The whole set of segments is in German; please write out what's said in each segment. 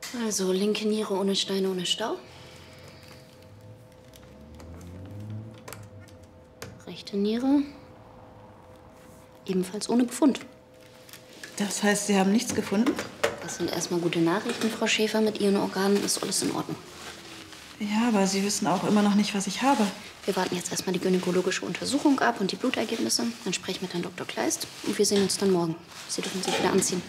Also linke Niere ohne Steine, ohne Stau. Rechte Niere ebenfalls ohne Befund. Das heißt, Sie haben nichts gefunden? Das sind erstmal gute Nachrichten, Frau Schäfer. Mit Ihren Organen ist alles in Ordnung. Ja, aber Sie wissen auch immer noch nicht, was ich habe. Wir warten jetzt erstmal die gynäkologische Untersuchung ab und die Blutergebnisse. Dann spreche ich mit Herrn Dr. Kleist und wir sehen uns dann morgen. Sie dürfen sich wieder anziehen.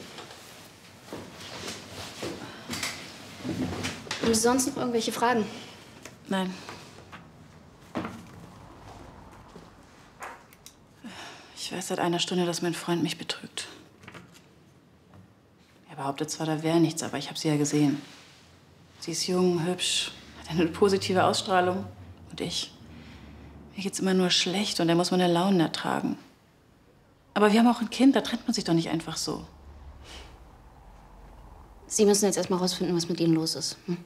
Haben Sie sonst noch irgendwelche Fragen? Nein. Ich weiß seit einer Stunde, dass mein Freund mich betrügt. Er behauptet zwar, da wäre nichts, aber ich habe sie ja gesehen. Sie ist jung, hübsch, hat eine positive Ausstrahlung. Und ich. Mir geht's immer nur schlecht und er muss meine Launen ertragen. Aber wir haben auch ein Kind, da trennt man sich doch nicht einfach so. Sie müssen jetzt erstmal rausfinden, was mit Ihnen los ist. Hm?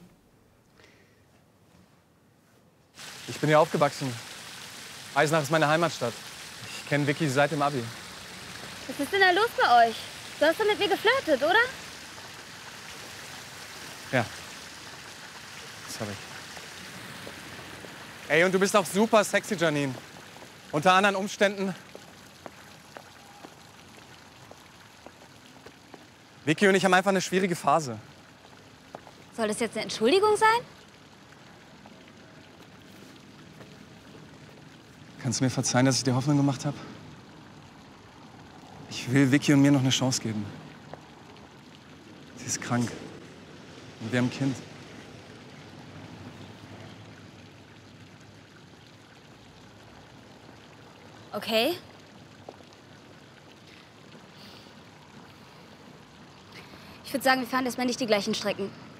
Ich bin hier aufgewachsen. Eisenach ist meine Heimatstadt. Ich kenne Vicky seit dem Abi. Was ist denn da los bei euch? Du hast doch mit mir geflirtet, oder? Ja. Das habe ich. Ey, und du bist auch super sexy, Janine. Unter anderen Umständen. Vicky und ich haben einfach eine schwierige Phase. Soll das jetzt eine Entschuldigung sein? Kannst du mir verzeihen, dass ich dir Hoffnung gemacht habe? Ich will Vicky und mir noch eine Chance geben. Sie ist krank. Und wir haben ein Kind. Okay. Ich würde sagen, wir fahren erstmal nicht die gleichen Strecken.